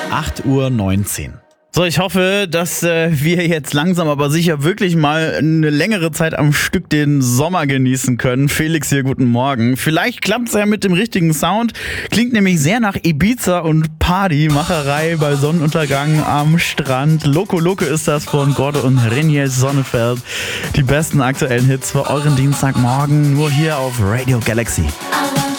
8:19 Uhr. So, ich hoffe, dass wir jetzt langsam aber sicher wirklich mal eine längere Zeit am Stück den Sommer genießen können. Felix hier, guten Morgen. Vielleicht klappt's ja mit dem richtigen Sound. Klingt nämlich sehr nach Ibiza und Partymacherei bei Sonnenuntergang am Strand. Loco Loco ist das von Gordo und Reinier Sonnefeld. Die besten aktuellen Hits für euren Dienstagmorgen nur hier auf Radio Galaxy.